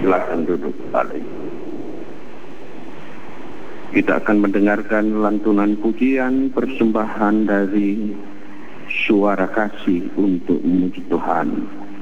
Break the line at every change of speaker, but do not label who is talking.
Silakan duduk kembali. Kita akan mendengarkan lantunan pujian persembahan dari Suara Kasih untuk memuji Tuhan.